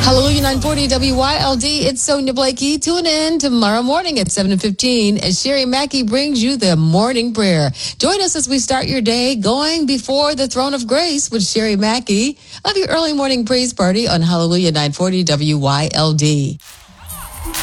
Hallelujah 940 WYLD. It's Sonia Blakey. Tune in tomorrow morning at 7:15 as Sherry Mackey brings you the morning prayer. Join us as we start your day going before the throne of grace with Sherry Mackey of your early morning praise party on Hallelujah 940 WYLD.